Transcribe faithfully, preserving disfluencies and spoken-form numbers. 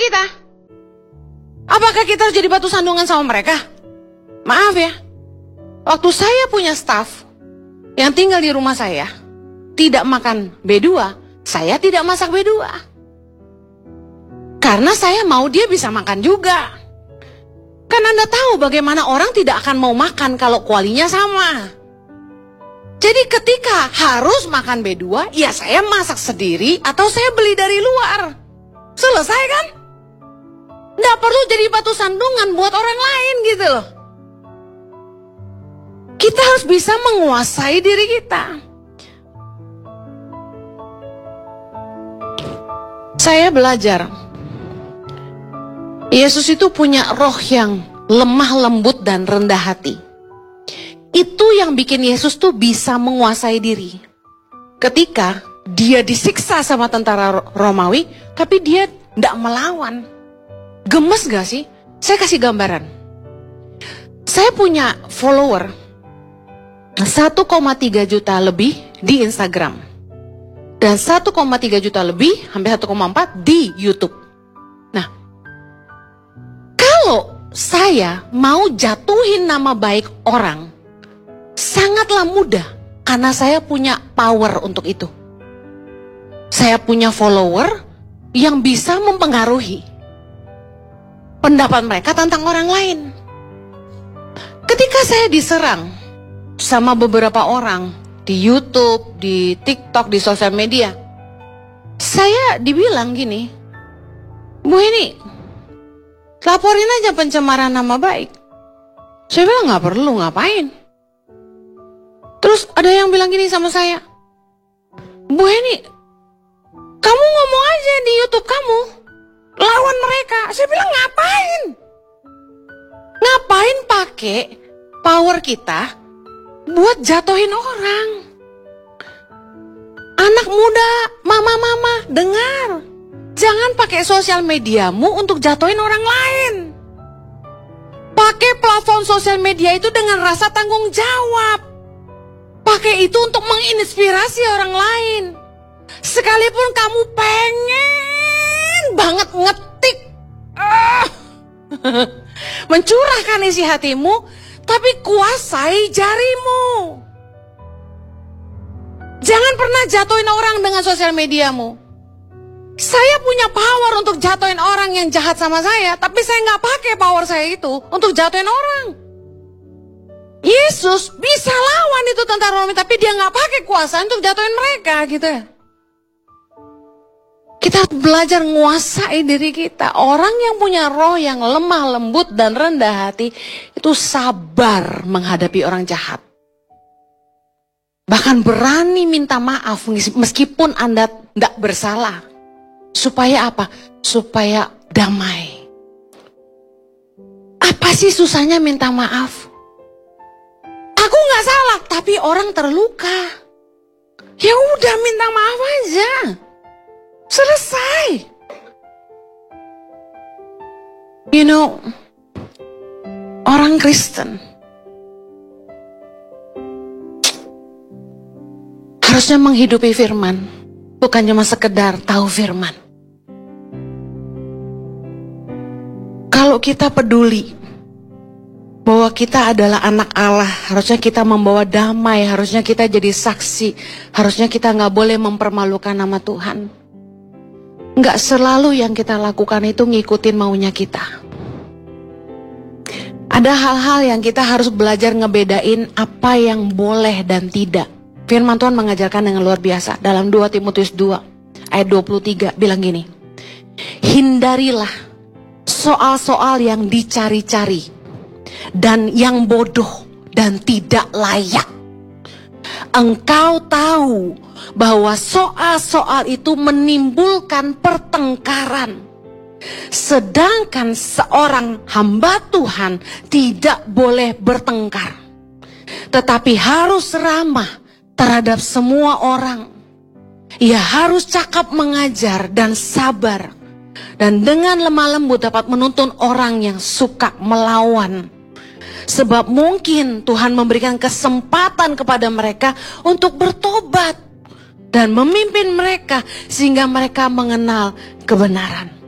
kita? Apakah kita harus jadi batu sandungan sama mereka? Maaf ya, waktu saya punya staf yang tinggal di rumah saya, tidak makan B dua, saya tidak masak B dua. Karena saya mau dia bisa makan juga. Kan Anda tahu bagaimana orang tidak akan mau makan kalau kualinya sama. Jadi ketika harus makan B dua, ya saya masak sendiri atau saya beli dari luar. Selesai kan? Nggak perlu jadi batu sandungan buat orang lain gitu loh. Kita harus bisa menguasai diri kita. Saya belajar, Yesus itu punya roh yang lemah lembut dan rendah hati. Itu yang bikin Yesus tuh bisa menguasai diri. Ketika dia disiksa sama tentara Romawi, tapi dia nggak melawan. Gemes gak sih? Saya kasih gambaran. Saya punya follower satu koma tiga juta lebih di Instagram. Dan satu koma tiga juta lebih, hampir satu koma empat di YouTube. Nah, kalau saya mau jatuhin nama baik orang, sangatlah mudah karena saya punya power untuk itu. Saya punya follower yang bisa mempengaruhi pendapat mereka tentang orang lain. Ketika saya diserang sama beberapa orang di YouTube, di TikTok, di sosial media, saya dibilang gini, Bu ini, laporin aja pencemaran nama baik. Saya bilang gak perlu, ngapain. Terus ada yang bilang gini sama saya, Bu ini, kamu ngomong aja di YouTube kamu, lawan mereka. Saya bilang ngapain? Ngapain pakai power kita buat jatuhin orang? Anak muda, mama-mama, dengar. Jangan pakai sosial mediamu untuk jatuhin orang lain. Pakai platform sosial media itu dengan rasa tanggung jawab. Pakai itu untuk menginspirasi orang lain. Sekalipun kamu pengen banget ngetik, ah, mencurahkan isi hatimu, tapi kuasai jarimu. Jangan pernah jatuhin orang dengan sosial mediamu. Saya punya power untuk jatuhin orang yang jahat sama saya, tapi saya nggak pakai power saya itu untuk jatuhin orang. Yesus bisa lawan itu tentara Romawi, tapi dia nggak pakai kuasa untuk jatuhin mereka gitu ya. Kita harus belajar menguasai diri kita. Orang yang punya roh yang lemah, lembut, dan rendah hati itu sabar menghadapi orang jahat. Bahkan berani minta maaf meskipun Anda tidak bersalah. Supaya apa? Supaya damai. Apa sih susahnya minta maaf? Aku nggak salah, tapi orang terluka. Ya udah minta maaf aja. Selesai. You know, orang Kristen harusnya menghidupi firman, bukan cuma sekedar tahu firman. Kalau kita peduli bahwa kita adalah anak Allah, harusnya kita membawa damai, harusnya kita jadi saksi, harusnya kita nggak boleh mempermalukan nama Tuhan. Nggak selalu yang kita lakukan itu ngikutin maunya kita. Ada hal-hal yang kita harus belajar ngebedain apa yang boleh dan tidak. Firman Tuhan mengajarkan dengan luar biasa. Dalam dua Timotius dua ayat dua puluh tiga bilang gini, hindarilah soal-soal yang dicari-cari dan yang bodoh dan tidak layak. Engkau tahu bahwa soal-soal itu menimbulkan pertengkaran. Sedangkan seorang hamba Tuhan tidak boleh bertengkar, tetapi harus ramah terhadap semua orang. Ia harus cakap mengajar dan sabar, dan dengan lemah lembut dapat menuntun orang yang suka melawan. Sebab mungkin Tuhan memberikan kesempatan kepada mereka untuk bertobat dan memimpin mereka sehingga mereka mengenal kebenaran.